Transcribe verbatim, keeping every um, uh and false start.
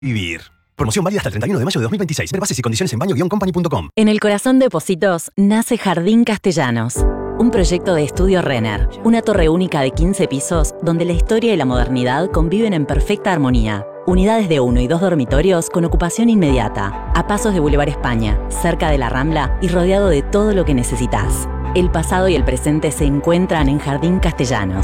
Vivir. Promoción válida hasta el treinta y uno de mayo de dos mil veintiséis. Ver bases y condiciones en baño guion company punto com. En el corazón de Pocitos nace Jardín Castellanos, un proyecto de estudio Renner, una torre única de quince pisos donde la historia y la modernidad conviven en perfecta armonía. Unidades de uno y dos dormitorios con ocupación inmediata, a pasos de Boulevard España, cerca de la Rambla y rodeado de todo lo que necesitas. El pasado y el presente se encuentran en Jardín Castellanos.